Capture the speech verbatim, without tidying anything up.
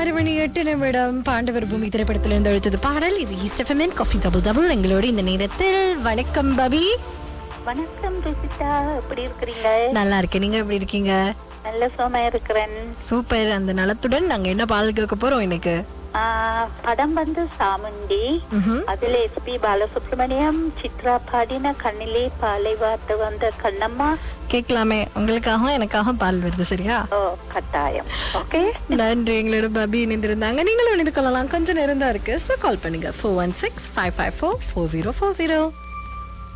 ஆறு மணி எட்டு நிமிடம் பாண்டவர் பூமி திரைப்படத்திலிருந்து எழுத்தது பாடல். இது east FM coffee double double எங்களோடு இந்த நேரத்தில். வணக்கம் பபி. வணக்கம் ரிஷிதா, எப்படி இருக்கிறீங்க? நல்லா இருக்கேன், நீங்க எப்படி இருக்கீங்க? நல்ல சோமா இருக்கிறேன். சூப்பர். அந்த நலத்துடன் நாங்க என்ன பாடல் கேட்க போறோம் இன்னைக்கு? படம் வந்து சாமுண்டி. அதுல எஸ் பி பாலசுப்ரமணியம் சித்ரா பாடின கண்ணிலே பாலை வார்த்தை வந்த கண்ணம்மா கேட்கலாமே. உங்களுக்காக எனக்காக பால் வருது, சரியா? ஓ கட்டாயம். ஓகே, நன்றி. எங்களோட பபி இணைந்திருந்தாங்க. நீங்களும் இணைந்து கொள்ளலாம், கொஞ்சம் நேரம் தான் இருக்கு. ஸோ கால் பண்ணுங்க four one six five five four four zero four zero.